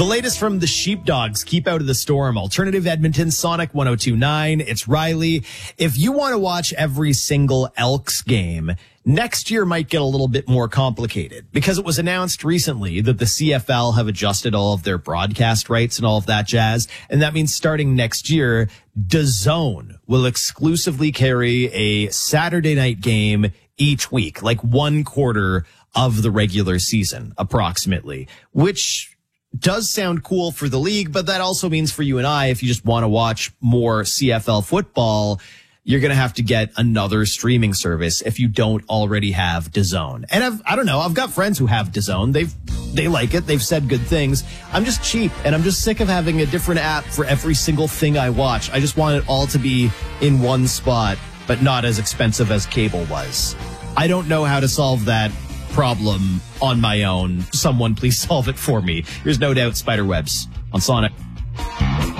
The latest from the Sheepdogs, Keep Out of the Storm, Alternative Edmonton, Sonic 102.9. It's Riley. If you want to watch every single Elks game, next year might get a little bit more complicated because it was announced recently that the CFL have adjusted all of their broadcast rights and all of that jazz. And that means starting next year, DAZN will exclusively carry a Saturday night game each week, like one quarter of the regular season, approximately, which does sound cool for the league, but that also means for you and I, if you just want to watch more CFL football, you're going to have to get another streaming service if you don't already have DAZN. And I've got friends who have DAZN. They like it. They've said good things. I'm just cheap and I'm just sick of having a different app for every single thing I watch. I just want it all to be in one spot, but not as expensive as cable was. I don't know how to solve that problem on my own. Someone please solve it for me. Here's No Doubt Spiderwebs on Sonic.